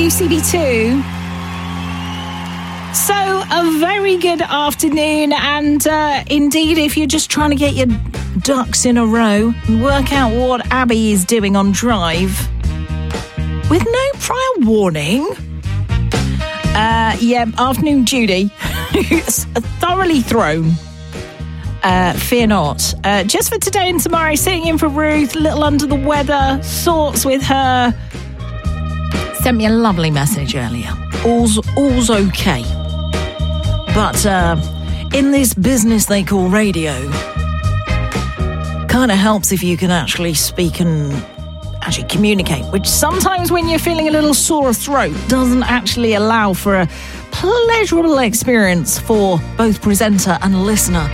UCB2. So, a very good afternoon, and indeed, if you're just trying to get your ducks in a row and work out what Abby is doing on Drive with no prior warning, afternoon Judy, thoroughly thrown. Fear not. Just for today and tomorrow, sitting in for Ruth, a little under the weather, thoughts with her. Sent me a lovely message earlier. All's okay. But in this business they call radio, kind of helps if you can actually speak and actually communicate, which sometimes when you're feeling a little sore throat doesn't actually allow for a pleasurable experience for both presenter and listener.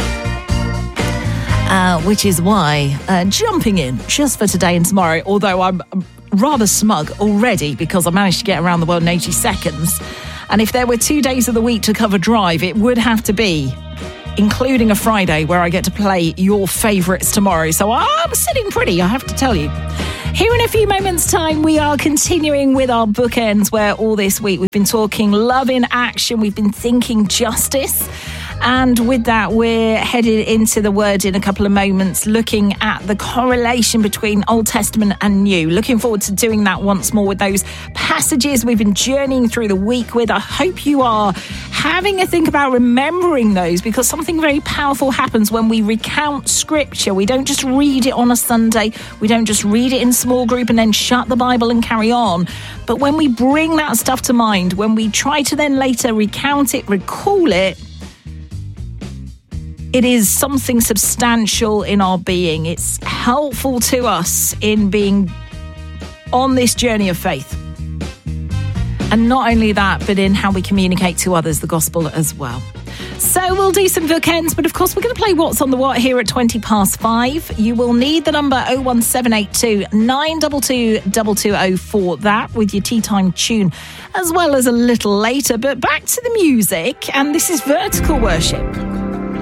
Which is why jumping in just for today and tomorrow, although I'm rather smug already because I managed to get around the world in 80 seconds. And if there were 2 days of the week to cover Drive, it would have to be, including a Friday where I get to play your favourites tomorrow. So I'm sitting pretty, I have to tell you. Here in a few moments' time, we are continuing with our bookends where all this week we've been talking love in action, we've been thinking justice. And with that, we're headed into the Word in a couple of moments, looking at the correlation between Old Testament and New. Looking forward to doing that once more with those passages we've been journeying through the week with. I hope you are having a think about remembering those, because something very powerful happens when we recount Scripture. We don't just read it on a Sunday. We don't just read it in small group and then shut the Bible and carry on. But when we bring that stuff to mind, when we try to then later recount it, recall it, it is something substantial in our being. It's helpful to us in being on this journey of faith. And not only that, but in how we communicate to others the gospel as well. So we'll do some bookends, but of course we're going to play What's on the What here at 5:20. You will need the number 01782 922 2220 for that with your tea time tune, as well as a little later. But back to the music, and this is Vertical Worship.